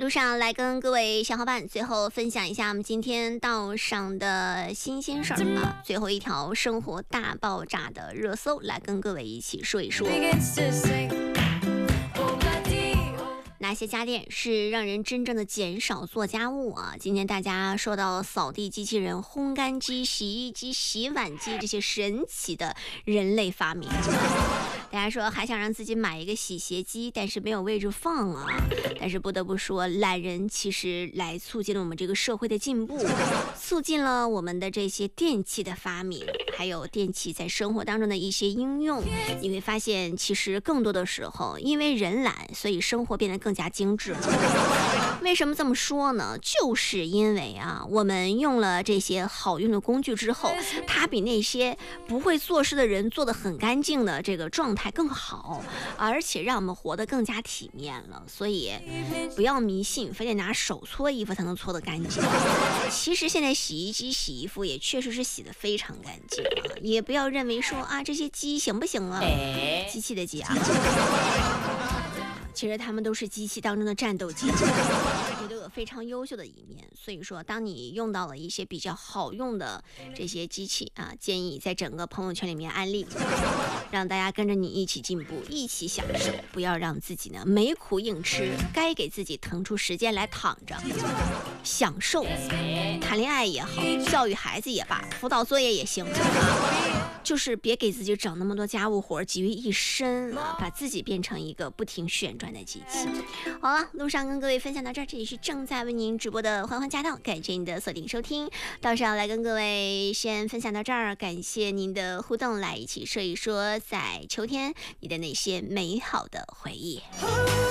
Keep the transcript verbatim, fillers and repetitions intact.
路上来跟各位小伙伴最后分享一下我们今天道上的新鲜事儿啊，最后一条生活大爆炸的热搜，来跟各位一起说一说。哪些家电是让人真正的减少做家务啊？今天大家说到扫地机器人、烘干机、洗衣机、洗碗机这些神奇的人类发明。大家说还想让自己买一个洗鞋机，但是没有位置放啊。但是不得不说，懒人其实来促进了我们这个社会的进步，促进了我们的这些电器的发明，还有电器在生活当中的一些应用。你会发现，其实更多的时候，因为人懒，所以生活变得更加精致了。为什么这么说呢？就是因为啊，我们用了这些好用的工具之后，它比那些不会做事的人做得很干净的这个状态更好，而且让我们活得更加体面了。所以不要迷信，非得拿手搓衣服才能搓得干净。其实现在洗衣机洗衣服也确实是洗得非常干净啊，也不要认为说啊这些机行不行啊，机器的机啊。其实他们都是机器当中的战斗机，也都有非常优秀的一面。所以说，当你用到了一些比较好用的这些机器啊，建议在整个朋友圈里面安利，让大家跟着你一起进步，一起享受，不要让自己呢没苦硬吃，该给自己腾出时间来躺着享受。谈恋爱也好，教育孩子也罢，辅导作业也行啊。就是别给自己整那么多家务活集于一身啊，把自己变成一个不停旋转的机器。好了，路上跟各位分享到这儿，这里是正在为您直播的欢欢驾到，感谢您的锁定收听。到时候来跟各位先分享到这儿，感谢您的互动，来一起说一说在秋天你的那些美好的回忆。